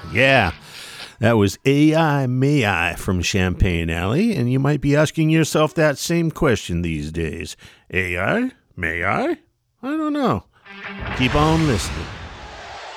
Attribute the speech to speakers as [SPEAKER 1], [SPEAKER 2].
[SPEAKER 1] Yeah, that was AI May I from Champagne Alley, and you might be asking yourself that same question these days. AI? May I? I don't know. Keep on listening.